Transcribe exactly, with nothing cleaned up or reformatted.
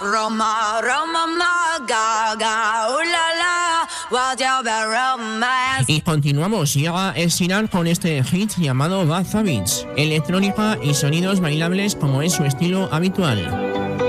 Roma, Roma, ma, ga, ga, ooh la la, what's your bad romance? Y continuamos, llega Estirar con este hit llamado Bad Habits, electrónica y sonidos bailables como es su estilo habitual.